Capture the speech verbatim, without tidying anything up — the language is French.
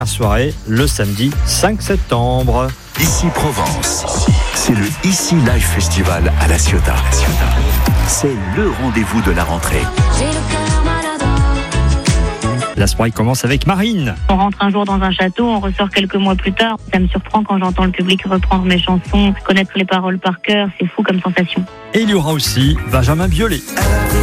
La soirée, le samedi cinq septembre. Ici Provence, c'est le Ici Live Festival à La Ciotat. C'est le rendez-vous de la rentrée. La soirée commence avec Marine. On rentre un jour dans un château, on ressort quelques mois plus tard. Ça me surprend quand j'entends le public reprendre mes chansons, connaître les paroles par cœur, c'est fou comme sensation. Et il y aura aussi Benjamin Biolay.